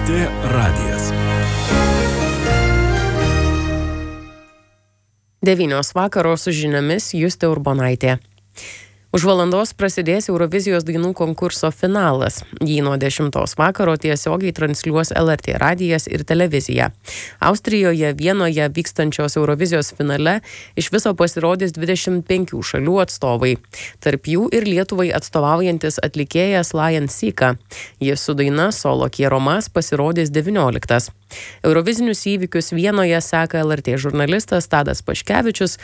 LRT radijas. 9 vakaro su žiniomis Justė Urbonaitė. Už valandos prasidės Eurovizijos dainų konkurso finalas. Jį nuo 10 vakaro tiesiogiai transliuos LRT radijas ir televizija. Austrijoje Vienoje vykstančios Eurovizijos finale iš viso pasirodys 25 šalių atstovai. Tarp jų ir Lietuvai atstovaujantis atlikėjas Lion Sika. Jis su daina Solo Quiero Más pasirodys 19. Eurovizinius įvykius Vienoje seka LRT žurnalistas Tadas Paškevičius,